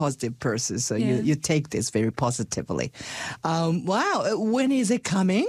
positive person, so Yes. you take this very positively. Wow. When is it coming?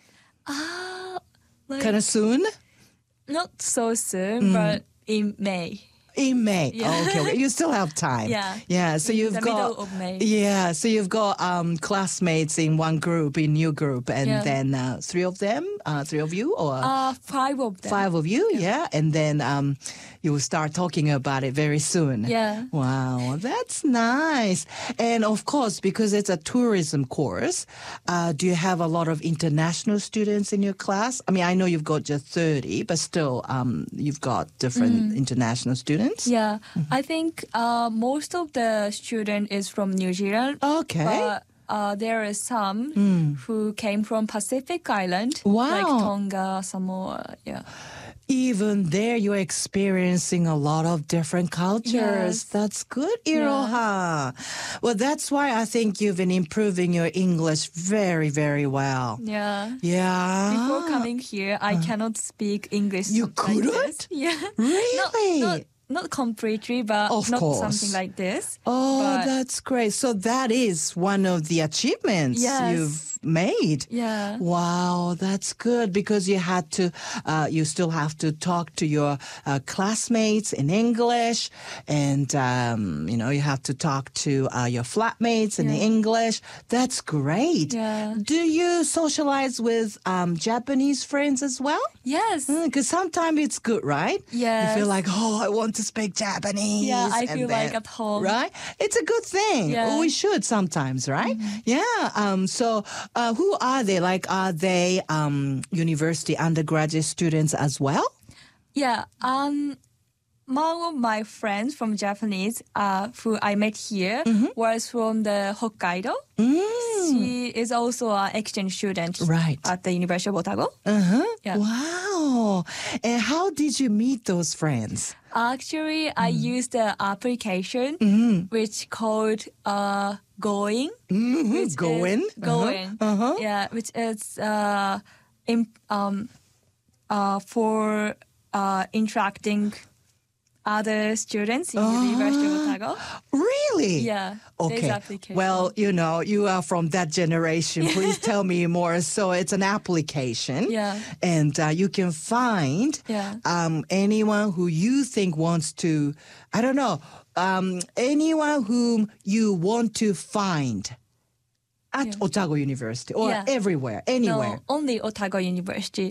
Kind of soon? Not so soon, but in May. In May. Yeah. Okay. You still have time. Yeah. Yeah. So In you've the got middle of May. Yeah. So you've got classmates in one group, in your group, and Yeah. then three of you, or 5 of them. 5 of you. Yeah. And then you will start talking about it very soon. Yeah. Wow, that's nice. And of course, because it's a tourism course, do you have a lot of international students in your class? I mean, I know you've got just 30, but still, you've got different international students. Yeah, I think most of the student is from New Zealand. Okay. But there are some who came from Pacific Island, Wow. like Tonga, Samoa. Yeah. Even there, you're experiencing a lot of different cultures. Yes. That's good, Iroha. Well, that's why I think you've been improving your English very, very well. Yeah. Yeah. Before coming here, I cannot speak English. You like couldn't? this. Yeah. Really? Not completely, but Of not course. something like this. Oh, But- that's great. So that is one of the achievements Yes. you've made. Yeah. Wow, that's good, because you had to, you still have to talk to your classmates in English, and, you have to talk to your flatmates in Yeah. English. That's great. Yeah. Do you socialize with Japanese friends as well? Yes. Because sometimes it's good, right? Yes. You feel like, oh, I want to speak Japanese. Yeah, I and feel like at home. Right? It's a good thing. Yeah. We should sometimes, right? Yeah. So who are they? Like, are they university undergraduate students as well? Yeah. One of my friends from Japanese, who I met here, was from the Hokkaido. She is also an exchange student Right. at the University of Otago. Uh-huh. Yeah. Wow. And how did you meet those friends? Actually, I used the application which called Going. Which Going? is Going. Uh-huh. Yeah, which is for interacting other students in the University of Otago. Really? Yeah. This Okay. application. Well, you are from that generation. Please tell me more. So it's an application. Yeah. And you can find Yeah. anyone who you think wants to, I don't know, anyone whom you want to find at Otago University or Yeah. everywhere, anywhere. No, only Otago University.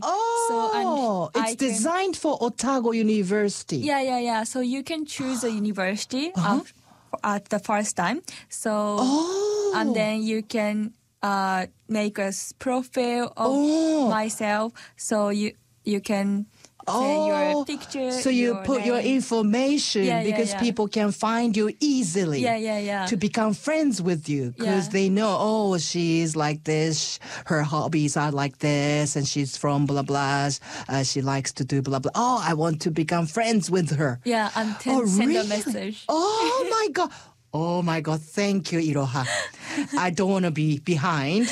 Oh, and I it's can- designed for Otago University. Yeah. So you can choose a university at the first time. So Oh. and then you can make a profile of myself. So you can say your picture. So you your put your name. information Yeah, because yeah. people can find you easily. Yeah. To become friends with you, because Yeah. they know, oh, she's like this, her hobbies are like this, and she's from blah blah. She likes to do blah blah. Oh, I want to become friends with her. Yeah, and then Oh, send really? a message. Oh my god. Oh my god. Thank you, Iroha. I don't want to be behind.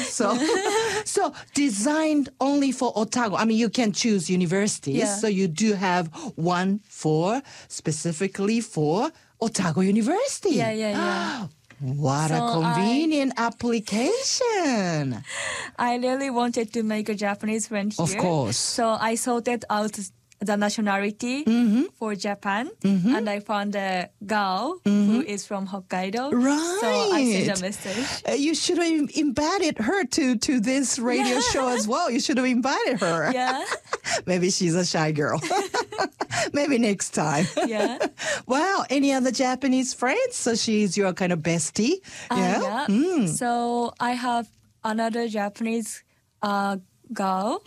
So designed only for Otago. I mean, you can choose universities. Yeah. So you do have one specifically for Otago University. Yeah. What a So convenient application. I really wanted to make a Japanese friend here. Of course. So I sorted out the nationality for Japan, and I found a girl who is from Hokkaido. Right. So I sent a message. You should have invited her to this radio show as well. You should have invited her. Yeah. Maybe she's a shy girl. Maybe next time. Yeah. Wow. Any other Japanese friends? So she's your kind of bestie. Yeah. Yeah. So I have another Japanese girl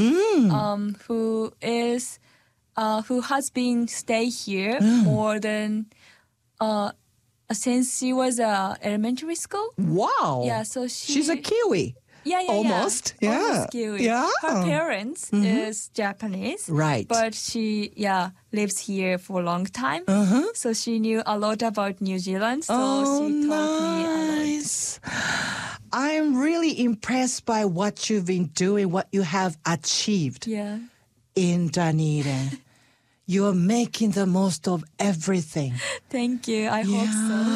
who has been stay here more than since she was elementary school. Wow. Yeah, so She's a Kiwi. Yeah. Almost, yeah. Almost Kiwi. Yeah. Her parents is Japanese. Right. But she lives here for a long time. So she knew a lot about New Zealand. So she taught me a lot. Nice. I'm really impressed by what you've been doing, what you have achieved Yeah. in Dunedin. You're making the most of everything. Thank you. I hope so.